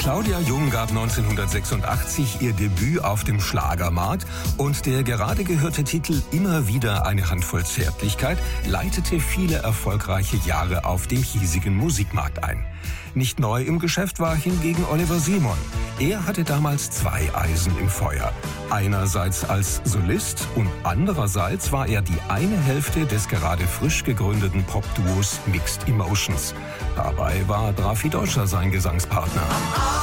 Claudia Jung gab 1986 ihr Debüt auf dem Schlagermarkt und der gerade gehörte Titel Immer wieder eine Handvoll Zärtlichkeit leitete viele erfolgreiche Jahre auf dem hiesigen Musikmarkt ein. Nicht neu im Geschäft war hingegen Oliver Simon. Er hatte damals zwei Eisen im Feuer. Einerseits als Solist und andererseits war er die eine Hälfte des gerade frisch gegründeten Popduos Mixed Emotions. Dabei war Drafi Deutscher sein Gesangspartner.